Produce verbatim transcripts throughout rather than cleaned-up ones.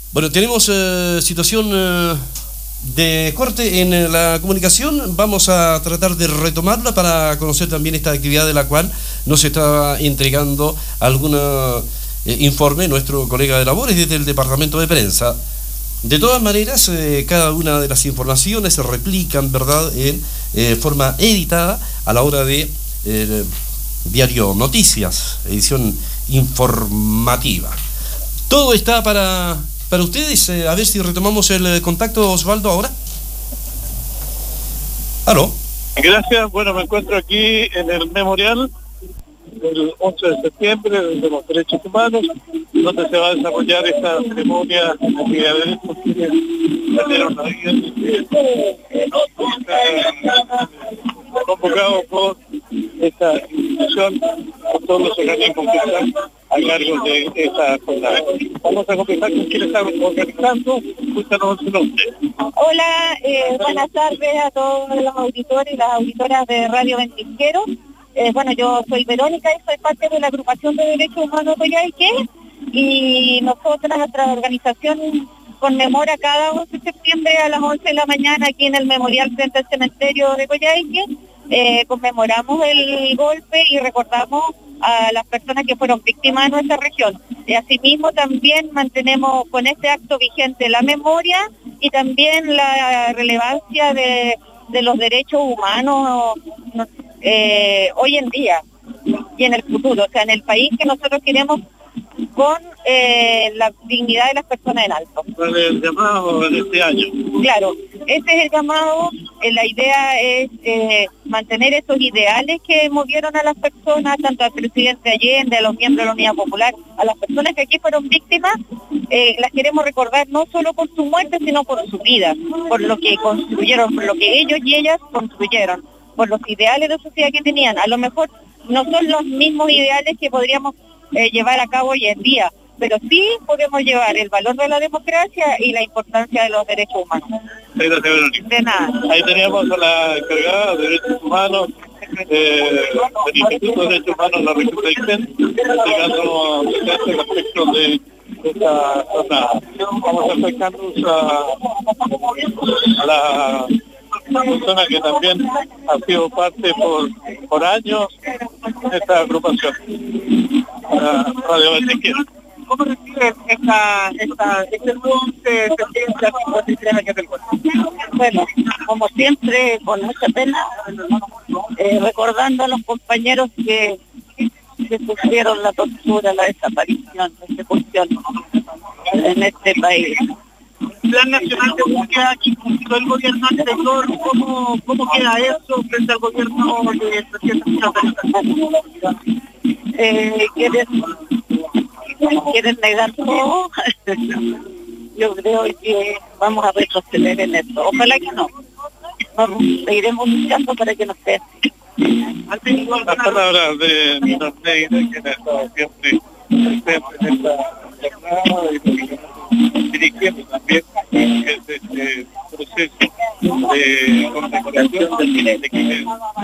Bueno, tenemos eh, situación eh, de corte en eh, la comunicación. Vamos a tratar de retomarla para conocer también esta actividad de la cual nos está entregando algún eh, informe nuestro colega de labores desde el departamento de prensa. De todas maneras, eh, cada una de las informaciones se replican, ¿verdad?, en eh, forma editada a la hora de eh, Diario Noticias, edición informativa. Todo está para... Para ustedes, eh, a ver si retomamos el eh, contacto, Osvaldo, ahora. ¿Aló? Gracias, bueno, me encuentro aquí en el memorial del once de septiembre de los derechos humanos, donde se va a desarrollar esta ceremonia de derechos que perdieron la vida, convocado por esta institución, por todos los organismos que están a cargo de esta jornada. Vamos a conversar con quien está organizando. Cuéntanos su nombre. Hola, eh, buenas tardes a todos los auditores y las auditoras de Radio Ventisquero. Eh, bueno, yo soy Verónica y soy parte de la agrupación de derechos humanos de Coyhaique, y nosotras, nuestra organización, conmemora cada once de septiembre a las once de la mañana aquí en el memorial frente al cementerio de Coyhaique. Eh, conmemoramos el golpe y recordamos a las personas que fueron víctimas de nuestra región. Y asimismo también mantenemos con este acto vigente la memoria y también la relevancia de, de los derechos humanos eh, hoy en día y en el futuro, o sea, en el país que nosotros queremos, con eh, la dignidad de las personas en alto. ¿Cuál es el llamado de este año? Claro, ese es el llamado. Eh, la idea es eh, mantener esos ideales que movieron a las personas, tanto al presidente Allende, a los miembros de la Unidad Popular, a las personas que aquí fueron víctimas. Eh, las queremos recordar no solo por su muerte, sino por su vida, por lo que construyeron, por lo que ellos y ellas construyeron, por los ideales de sociedad que tenían. A lo mejor no son los mismos ideales que podríamos Eh, llevar a cabo hoy en día, pero sí podemos llevar el valor de la democracia y la importancia de los derechos humanos. Gracias, Verónica. De nada. Ahí teníamos a la encargada de derechos humanos eh, del Instituto de Derechos Humanos de la región de Aysén, explicándonos el aspecto de esta jornada. Vamos acercándonos a, a la persona que también ha sido parte por, por años de esta agrupación, la Radio Ventisquero. ¿Cómo reciben esta, esta, este once de septiembre a cincuenta y tres años del golpe? Bueno, como siempre, con mucha pena, eh, recordando a los compañeros que, que sufrieron la tortura, la desaparición, la ejecución en este país. Plan Nacional de Búsqueda que impulsó el gobierno anterior, ¿cómo, cómo queda eso frente al gobierno de presidente Piñera? Eh, ¿quieren, ¿Quieren negar todo? Yo creo que vamos a retroceder en esto. Ojalá que no. Nos seguiremos luchando para que no sea así. Las palabras de Nino Neira, que ha estado siempre presente en esta jornada y dirigiendo también este proceso de conmemoración del Día de quienes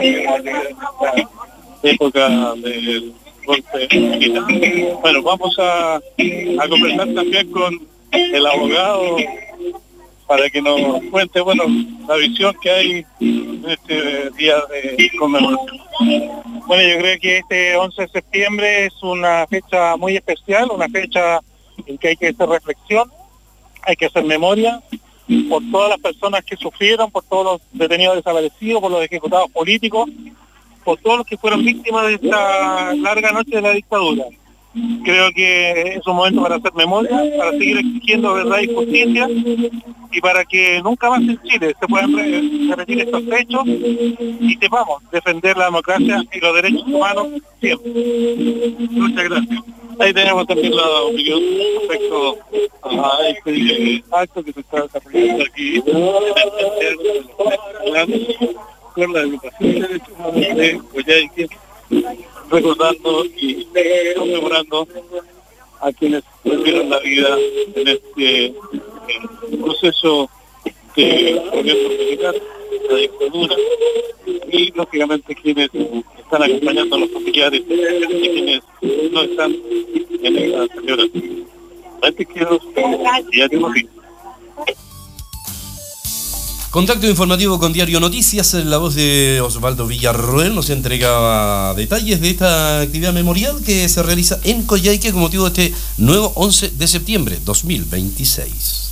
la época del golpe militar. Bueno, vamos a, a conversar también con el abogado para que nos cuente, bueno, la visión que hay en este día de conmemoración. Bueno, yo creo que este once de septiembre es una fecha muy especial, una fecha en que hay que hacer reflexión, hay que hacer memoria por todas las personas que sufrieron, por todos los detenidos desaparecidos, por los ejecutados políticos, por todos los que fueron víctimas de esta larga noche de la dictadura. Creo que es un momento para hacer memoria, para seguir exigiendo verdad y justicia, y para que nunca más en Chile se puedan repetir estos hechos y sepamos defender la democracia y los derechos humanos siempre. Muchas gracias. Ahí tenemos también la opinión respecto a este acto que se está desarrollando aquí con la educación de derechos humanos de Coyhaique, recordando y conmemorando a quienes perdieron la vida en este eh, proceso de gobierno militar, la dictadura, y lógicamente quienes están acompañando a los familiares y quienes no están en esta celebración. Antes que los Diario Noticias. Contacto informativo con Diario Noticias, la voz de Osvaldo Villarroel nos entregaba detalles de esta actividad memorial que se realiza en Coyhaique con motivo de este nuevo once de septiembre dos mil veintiséis.